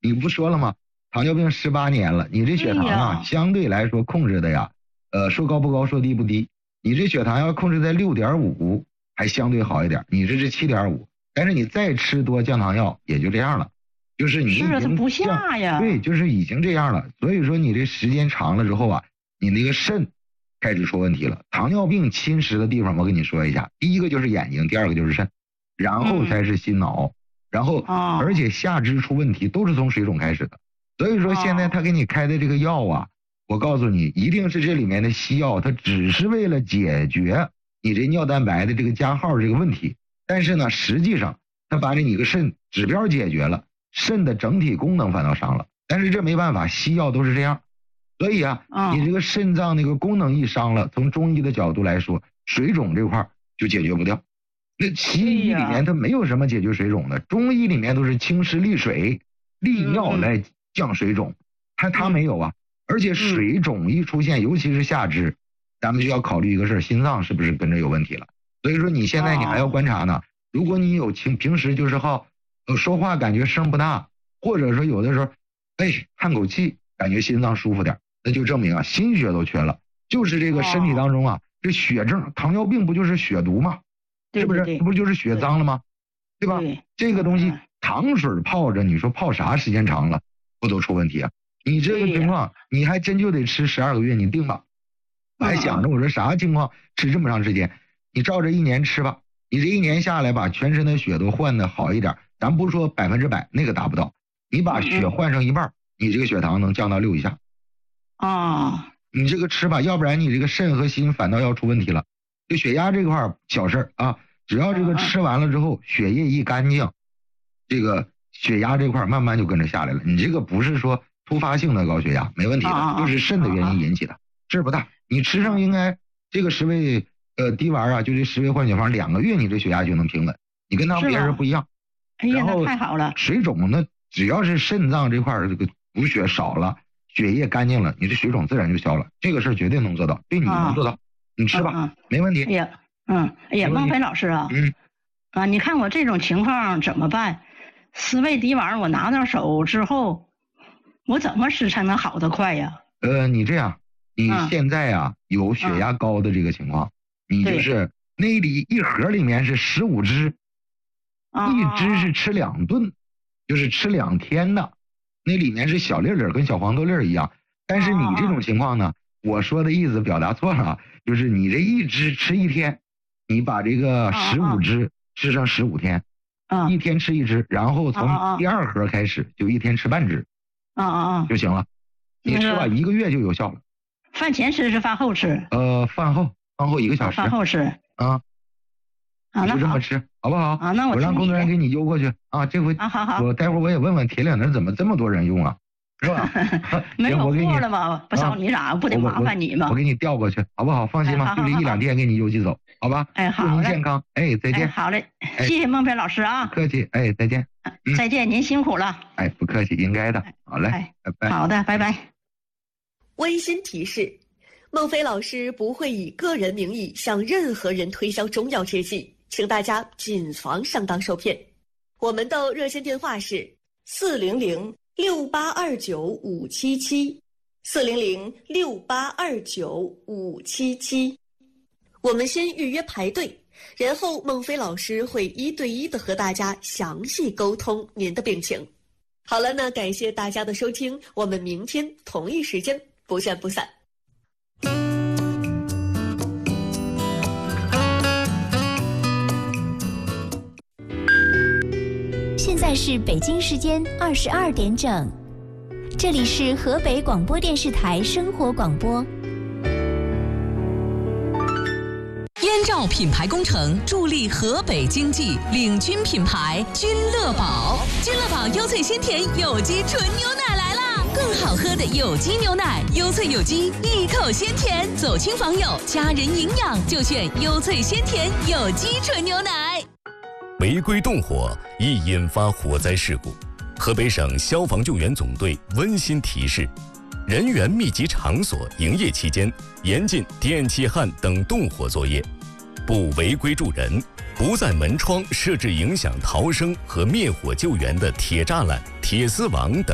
你不说了吗？糖尿病18年了，你这血糖啊，相对来说控制的呀，说高不高，说低不低。你这血糖要控制在6.5，还相对好一点。你这是7.5，但是你再吃多降糖药也就这样了，就是你已经它不下呀。 对，就是已经这样了。所以说你这时间长了之后啊，你那个肾开始出问题了。糖尿病侵蚀的地方，我跟你说一下，第一个就是眼睛，第二个就是肾，然后才是心脑，然后而且下肢出问题都是从水肿开始的。所以说现在他给你开的这个药啊，我告诉你，一定是这里面的西药，它只是为了解决你这尿蛋白的这个加号这个问题，但是呢，实际上它把你个肾指标解决了，肾的整体功能反倒伤了。但是这没办法，西药都是这样。所以啊，你这个肾脏那个功能一伤了，从中医的角度来说，水肿这块就解决不掉。那西医里面它没有什么解决水肿的，中医里面都是清湿利水、利尿来降水肿，它没有啊。而且水肿一出现，尤其是下肢，咱们就要考虑一个事，心脏是不是跟着有问题了。所以说你现在你还要观察呢。如果你有平时就是说话感觉声不大，或者说有的时候叹口气感觉心脏舒服点，那就证明啊心血都缺了。就是这个身体当中啊，这血症，糖尿病不就是血毒吗？是不是？这不就是血脏了吗？对吧？这个东西糖水泡着，你说泡啥时间长了不都出问题啊？你这个情况你还真就得吃12个月，你定吧。我还想着我说啥情况吃这么长时间，你照着1年吃吧。你这1年下来把全身的血都换的好一点，咱不说100%，那个达不到，你把血换上一半，你这个血糖能降到6以下。你这个吃吧，要不然你这个肾和心反倒要出问题了。就血压这块小事啊，只要这个吃完了之后血液一干净，这个血压这块慢慢就跟着下来了。你这个不是说突发性的高血压，没问题的，就是肾的原因引起的，事不大。你吃上应该这个10味滴丸啊，就这10味换血方2个月，你这血压就能平稳。你跟他们别人不一样。 哎呀，那太好了。 水肿呢，只要是肾脏这块这个补血少了，血液干净了，你这水肿自然就消了。这个事绝对能做到，对你能做到，你吃吧，没问题。 哎呀，孟非老师啊，你看我这种情况怎么办？10味滴丸我拿到手之后，我怎么吃才能好得快呀？ 你这样，你现在啊有血压高的这个情况，你就是那一盒里面是15支，一支是吃2顿，就是吃2天的，那里面是小粒粒，跟小黄豆粒一样。但是你这种情况呢，我说的意思表达错了，就是你这一支吃1天，你把这个15支吃上15天，1天吃1支，然后从第2盒开始就1天吃半支，就行了。你吃吧1个月就有效了。 饭前吃是饭后吃？ 饭后1个小时。 饭后吃你就这么吃好不好？ 那我让工作人员给你邮过去啊。这回好， 我待会儿我也问问铁岭那怎么这么多人用啊，是吧？ 没有货了吗？不找你咋不得麻烦你吗？ 我给你调过去好不好？放心吧，就这1、2天给你邮寄走，好吧？ 好， 祝您健康，再见。 好嘞，谢谢孟非老师啊。 不客气，再见。 再见，您辛苦了。 不客气，应该的。好嘞，拜拜。 好的，拜拜。 温馨提示：孟非老师不会以个人名义向任何人推销中药制剂，请大家谨防上当受骗。我们的热线电话是400-6829-577，400-6829-577。我们先预约排队，然后孟非老师会1对1的和大家详细沟通您的病情。好了，那感谢大家的收听，我们明天同一时间不见不散。 现在是北京时间22点整，这里是河北广播电视台生活广播。 燕赵品牌工程助力河北经济，领军品牌君乐宝。君乐宝优萃鲜甜有机纯牛奶来啦！更好喝的有机牛奶，优萃有机，一口鲜甜，走亲访友，家人营养就选优萃鲜甜有机纯牛奶。 违规动火易引发火灾事故，河北省消防救援总队温馨提示：人员密集场所营业期间，严禁电气焊等动火作业，不违规助人，不在门窗设置影响逃生和灭火救援的铁栅栏、铁丝网等。